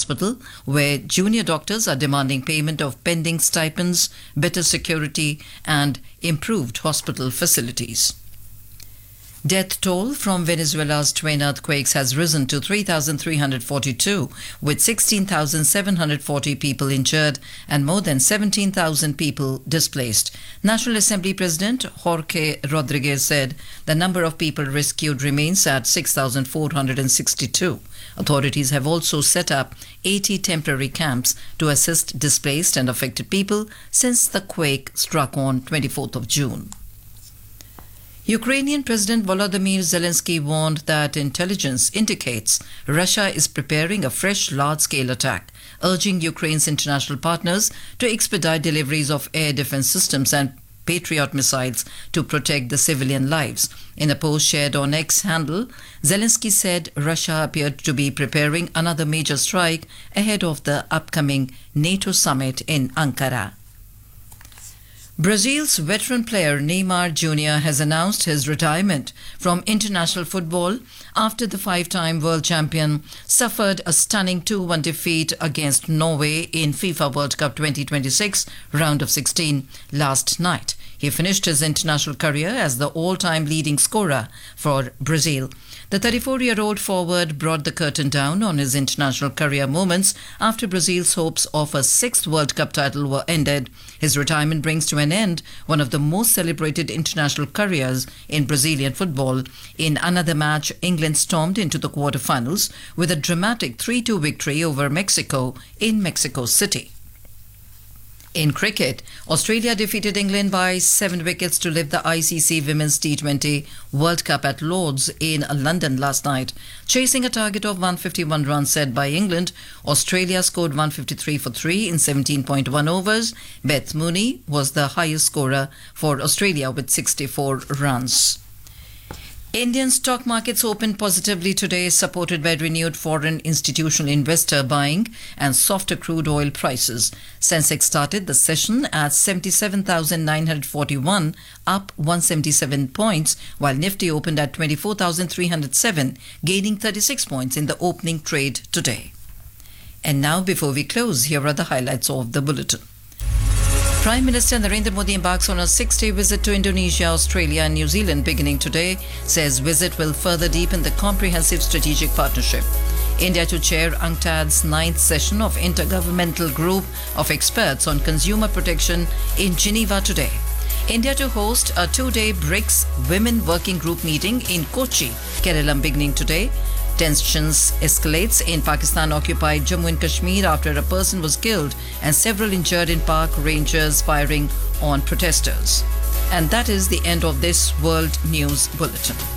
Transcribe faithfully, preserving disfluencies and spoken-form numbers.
Hospital, where junior doctors are demanding payment of pending stipends, better security, and improved hospital facilities. Death toll from Venezuela's twin earthquakes has risen to three thousand three hundred forty-two, with sixteen thousand seven hundred forty people injured and more than seventeen thousand people displaced. National Assembly President Jorge Rodriguez said the number of people rescued remains at six thousand four hundred sixty-two. Authorities have also set up eighty temporary camps to assist displaced and affected people since the quake struck on twenty-fourth of June. Ukrainian President Volodymyr Zelensky warned that intelligence indicates Russia is preparing a fresh large-scale attack, urging Ukraine's international partners to expedite deliveries of air defense systems and Patriot missiles to protect the civilian lives. In a post shared on X handle, Zelensky said Russia appeared to be preparing another major strike ahead of the upcoming NATO summit in Ankara. Brazil's veteran player Neymar Junior has announced his retirement from international football after the five-time world champion suffered a stunning two one defeat against Norway in FIFA World Cup twenty twenty-six round of sixteen last night. He finished his international career as the all-time leading scorer for Brazil. The thirty-four-year-old forward brought the curtain down on his international career moments after Brazil's hopes of a sixth World Cup title were ended. His retirement brings to an end one of the most celebrated international careers in Brazilian football. In another match, England stormed into the quarterfinals with a dramatic three two victory over Mexico in Mexico City. In cricket, Australia defeated England by seven wickets to lift the I C C Women's T twenty World Cup at Lord's in London last night. Chasing a target of one hundred fifty-one runs set by England, Australia scored one hundred fifty-three for three in seventeen point one overs. Beth Mooney was the highest scorer for Australia with sixty-four runs. Indian stock markets opened positively today, supported by renewed foreign institutional investor buying and softer crude oil prices. Sensex started the session at seventy-seven thousand nine hundred forty-one, up one hundred seventy-seven points, while Nifty opened at twenty-four thousand three hundred seven, gaining thirty-six points in the opening trade today. And now, before we close, here are the highlights of the bulletin. Prime Minister Narendra Modi embarks on a six-day visit to Indonesia, Australia and New Zealand beginning today, says visit will further deepen the comprehensive strategic partnership. India to chair UNCTAD's ninth session of Intergovernmental Group of Experts on Consumer Protection in Geneva today. India to host a two-day BRICS Women Working Group meeting in Kochi, Kerala beginning today. Tensions escalates in Pakistan-occupied Jammu and Kashmir after a person was killed and several injured in park rangers firing on protesters. And that is the end of this World News Bulletin.